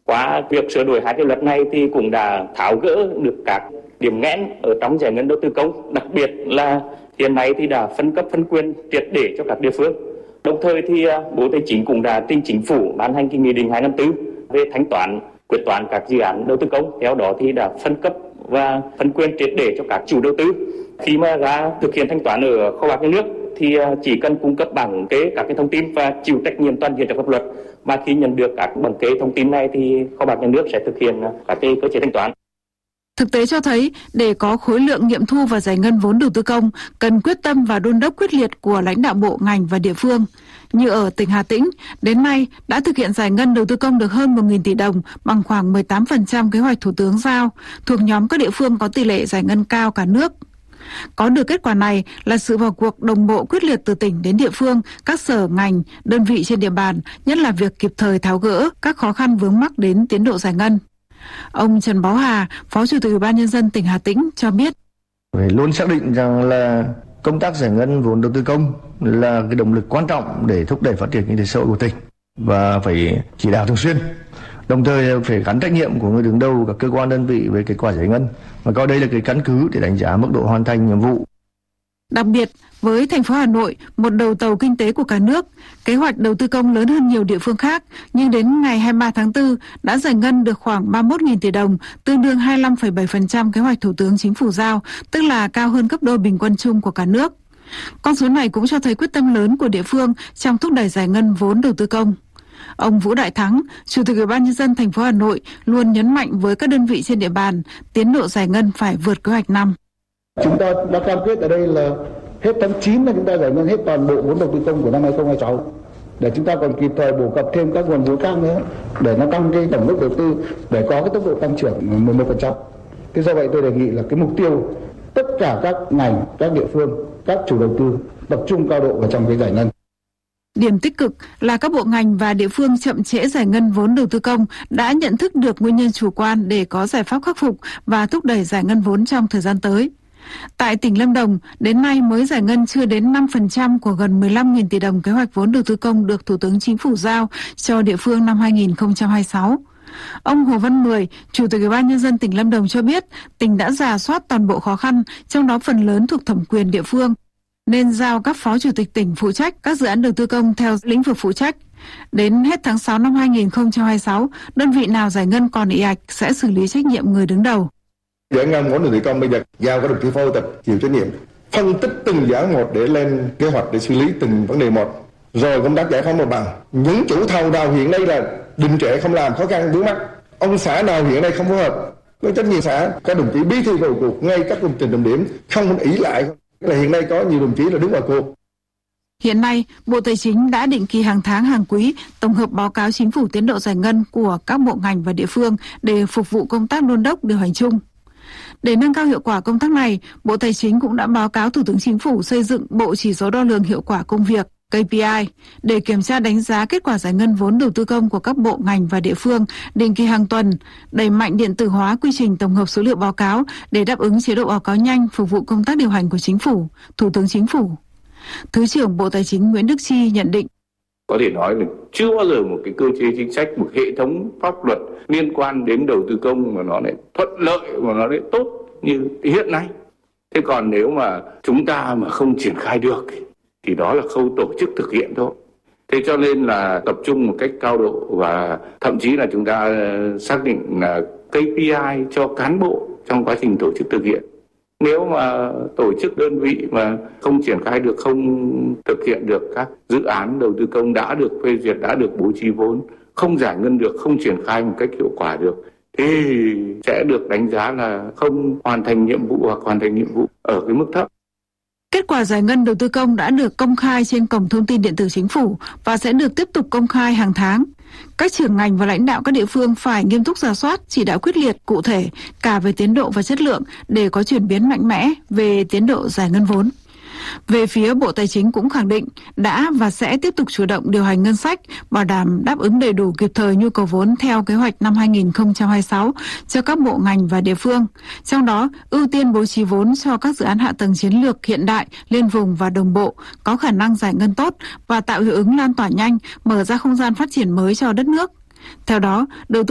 Qua việc sửa đổi hai cái luật này thì cũng đã tháo gỡ được các điểm nghẽn ở trong giải ngân đầu tư công, đặc biệt là hiện nay thì đã phân cấp phân quyền triệt để cho các địa phương. Đồng thời thì Bộ Tài chính cũng đã trình Chính phủ ban hành cái nghị định 254 về thanh toán, quyết toán các dự án đầu tư công. Theo đó thì đã phân cấp và phân quyền triệt để cho các chủ đầu tư. Khi mà ra thực hiện thanh toán ở kho bạc nhà nước thì chỉ cần cung cấp bảng kê các cái thông tin và chịu trách nhiệm toàn diện trước pháp luật. Mà khi nhận được các bảng kê thông tin này thì kho bạc nhà nước sẽ thực hiện các cái cơ chế thanh toán. Thực tế cho thấy, để có khối lượng nghiệm thu và giải ngân vốn đầu tư công, cần quyết tâm và đôn đốc quyết liệt của lãnh đạo bộ, ngành và địa phương. Như ở tỉnh Hà Tĩnh, đến nay đã thực hiện giải ngân đầu tư công được hơn 1.000 tỷ đồng, bằng khoảng 18% kế hoạch Thủ tướng giao, thuộc nhóm các địa phương có tỷ lệ giải ngân cao cả nước. Có được kết quả này là sự vào cuộc đồng bộ quyết liệt từ tỉnh đến địa phương, các sở ngành, đơn vị trên địa bàn, nhất là việc kịp thời tháo gỡ các khó khăn vướng mắc đến tiến độ giải ngân. Ông Trần Bá Hà, Phó Chủ tịch Ủy ban Nhân dân tỉnh Hà Tĩnh cho biết: Phải luôn xác định rằng là công tác giải ngân vốn đầu tư công là cái động lực quan trọng để thúc đẩy phát triển kinh tế xã hội của tỉnh và phải chỉ đạo thường xuyên. Đồng thời phải gắn trách nhiệm của người đứng đầu các cơ quan đơn vị với kết quả giải ngân và coi đây là cái căn cứ để đánh giá mức độ hoàn thành nhiệm vụ. Đặc biệt, với thành phố Hà Nội, một đầu tàu kinh tế của cả nước, kế hoạch đầu tư công lớn hơn nhiều địa phương khác, nhưng đến ngày 23 tháng 4 đã giải ngân được khoảng 31.000 tỷ đồng, tương đương 25,7% kế hoạch Thủ tướng Chính phủ giao, tức là cao hơn gấp đôi bình quân chung của cả nước. Con số này cũng cho thấy quyết tâm lớn của địa phương trong thúc đẩy giải ngân vốn đầu tư công. Ông Vũ Đại Thắng, Chủ tịch Ủy ban Nhân dân thành phố Hà Nội luôn nhấn mạnh với các đơn vị trên địa bàn, tiến độ giải ngân phải vượt kế hoạch năm. Chúng ta đã cam kết ở đây là hết tháng 9 là chúng ta giải ngân hết toàn bộ vốn đầu tư công của năm 2026. Để chúng ta còn kịp thời bổ cập thêm các nguồn vốn khác nữa để nó tăng cái tổng mức đầu tư để có cái tốc độ tăng trưởng 11%. Thế do vậy tôi đề nghị là cái mục tiêu tất cả các ngành, các địa phương, các chủ đầu tư tập trung cao độ vào trong cái giải ngân. Điểm tích cực là các bộ ngành và địa phương chậm trễ giải ngân vốn đầu tư công đã nhận thức được nguyên nhân chủ quan để có giải pháp khắc phục và thúc đẩy giải ngân vốn trong thời gian tới. Tại tỉnh Lâm Đồng, đến nay mới giải ngân chưa đến 5% của gần 15.000 tỷ đồng kế hoạch vốn đầu tư công được Thủ tướng Chính phủ giao cho địa phương năm 2026. Ông Hồ Văn Mười, Chủ tịch Ủy ban Nhân dân tỉnh Lâm Đồng cho biết, tỉnh đã rà soát toàn bộ khó khăn, trong đó phần lớn thuộc thẩm quyền địa phương, nên giao các phó chủ tịch tỉnh phụ trách các dự án đầu tư công theo lĩnh vực phụ trách. Đến hết tháng 6 năm 2026, đơn vị nào giải ngân còn ì ạch sẽ xử lý trách nhiệm người đứng đầu. Giải ngân vốn đầu tư công bây giờ giao các đồng chí phó chủ tịch chịu trách nhiệm, phân tích từng dự án một để lên kế hoạch để xử lý từng vấn đề một. Rồi công tác giải phóng mặt bằng, những chủ thầu nào hiện nay là đình trệ không làm, khó khăn vướng mắc, ông xã nào hiện nay không phối hợp, có trách nhiệm xã, các đồng chí bí thư vào cuộc ngay các công trình trọng điểm, không ỷ lại. Là hiện nay có nhiều đồng chí là đứng vào cuộc. Hiện nay, Bộ Tài chính đã định kỳ hàng tháng hàng quý tổng hợp báo cáo Chính phủ tiến độ giải ngân của các bộ ngành và địa phương để phục vụ công tác đôn đốc điều hành chung. Để nâng cao hiệu quả công tác này, Bộ Tài chính cũng đã báo cáo Thủ tướng Chính phủ xây dựng Bộ Chỉ số đo lường hiệu quả công việc KPI để kiểm tra đánh giá kết quả giải ngân vốn đầu tư công của các bộ ngành và địa phương định kỳ hàng tuần, đẩy mạnh điện tử hóa quy trình tổng hợp số liệu báo cáo để đáp ứng chế độ báo cáo nhanh phục vụ công tác điều hành của Chính phủ, Thủ tướng Chính phủ. Thứ trưởng Bộ Tài chính Nguyễn Đức Chi nhận định: Có thể nói là chưa bao giờ một cái cơ chế chính sách, một hệ thống pháp luật liên quan đến đầu tư công mà nó lại thuận lợi, mà nó lại tốt như hiện nay. Thế còn nếu mà chúng ta mà không triển khai được thì đó là khâu tổ chức thực hiện thôi. Thế cho nên là tập trung một cách cao độ và thậm chí là chúng ta xác định là KPI cho cán bộ trong quá trình tổ chức thực hiện. Nếu mà tổ chức đơn vị mà không triển khai được, không thực hiện được các dự án đầu tư công đã được phê duyệt, đã được bố trí vốn, không giải ngân được, không triển khai một cách hiệu quả được, thì sẽ được đánh giá là không hoàn thành nhiệm vụ hoặc hoàn thành nhiệm vụ ở cái mức thấp. Kết quả giải ngân đầu tư công đã được công khai trên cổng thông tin điện tử Chính phủ và sẽ được tiếp tục công khai hàng tháng. Các trưởng ngành và lãnh đạo các địa phương phải nghiêm túc rà soát, chỉ đạo quyết liệt, cụ thể cả về tiến độ và chất lượng để có chuyển biến mạnh mẽ về tiến độ giải ngân vốn. Về phía Bộ Tài chính cũng khẳng định đã và sẽ tiếp tục chủ động điều hành ngân sách, bảo đảm đáp ứng đầy đủ kịp thời nhu cầu vốn theo kế hoạch năm 2026 cho các bộ ngành và địa phương. Trong đó, ưu tiên bố trí vốn cho các dự án hạ tầng chiến lược hiện đại, liên vùng và đồng bộ, có khả năng giải ngân tốt và tạo hiệu ứng lan tỏa nhanh, mở ra không gian phát triển mới cho đất nước. Theo đó, đầu tư